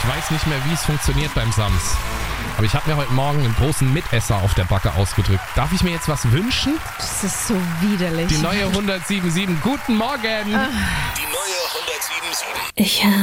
Ich weiß nicht mehr, wie es funktioniert beim Sams. Aber ich habe mir heute Morgen einen großen Mitesser auf der Backe ausgedrückt. Darf ich mir jetzt was wünschen? Das ist so widerlich. Die neue 107.7. Guten Morgen! Die neue 107.7. Ich habe